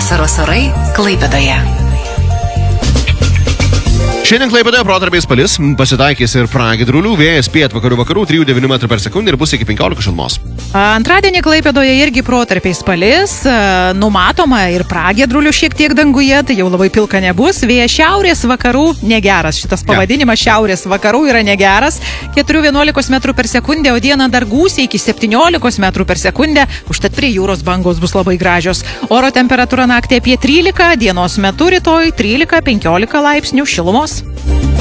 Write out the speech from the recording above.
Vasaros orai Klaipėdoje. Šiandien Klaipėdoje protarpiais palis, pasitaikys ir pragiedrulių, vėjas pietvakarių vakarų 3-9 m/s ir bus iki 15 šilumos. Antradienį Klaipėdoje irgi protarpiais palis, numatoma ir pragiedrulių šiek tiek danguje, tai jau labai pilka nebus. Vėjas šiaurės vakarų negeras, šitas pavadinimas šiaurės vakarų yra negeras, 4-11 m/s, o dieną dar gūsiai iki 17 m/s, užtat prie jūros bangos bus labai gražios. Oro temperatūra naktį apie 13, dienos metu rytoj 13-15 laipsnių šilumos.